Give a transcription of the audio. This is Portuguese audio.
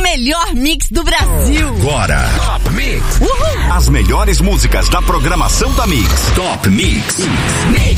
melhor mix do Brasil. Agora, Top Mix. As melhores músicas da programação da Mix. Top Mix. Mix.